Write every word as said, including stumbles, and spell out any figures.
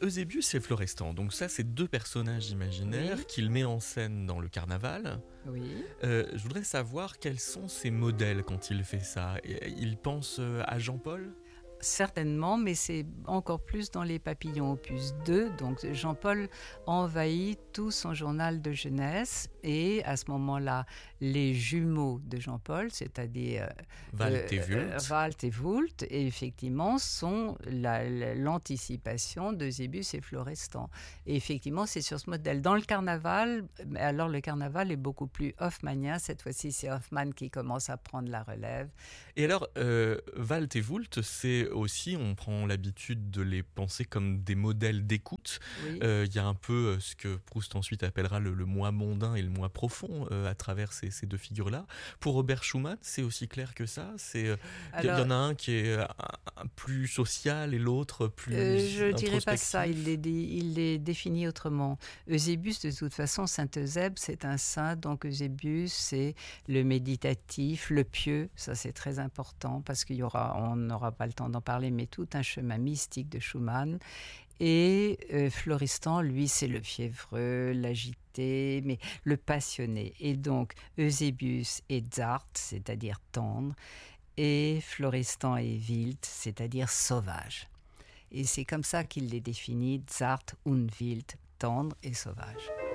Eusébius et Florestan, donc ça c'est deux personnages imaginaires Oui. qu'il met en scène dans le carnaval. Oui. Euh, je voudrais savoir quels sont ses modèles quand il fait ça. Il pense euh, à Jean-Paul ? Certainement, mais c'est encore plus dans Les Papillons opus deux. Donc Jean-Paul envahit tout son journal de jeunesse et à ce moment-là, les jumeaux de Jean-Paul, c'est-à-dire Walt et euh, Wult. Walt et Wult, et effectivement, sont la, la, l'anticipation d'Eusébius et Florestan. Et effectivement, c'est sur ce modèle. Dans le carnaval, alors le carnaval est beaucoup plus hoffmannien. Cette fois-ci, c'est Hoffmann qui commence à prendre la relève. Et alors, euh, Walt et Wult, c'est aussi, on prend l'habitude de les penser comme des modèles d'écoute. Il Oui. euh, y a un peu ce que Proust ensuite appellera le, le moi mondain et le moi profond euh, à travers ces, ces deux figures-là. Pour Robert Schumann, c'est aussi clair que ça. Il euh, y, y en a un qui est un, un plus social et l'autre plus euh, je introspectif. dirais pas ça, il les, il les définit autrement. Eusébius, de toute façon, Saint Eusèbe, c'est un saint, donc Eusébius, c'est le méditatif, le pieux, ça c'est très important parce qu'il y aura, on n'aura pas le temps d'en parler, mais tout un chemin mystique de Schumann. Et euh, Florestan, lui, c'est le fiévreux, l'agité, mais le passionné. Et donc, Eusébius est zart, c'est-à-dire tendre, et Florestan est wild, c'est-à-dire sauvage. Et c'est comme ça qu'il les définit, zart und wild, tendre et sauvage.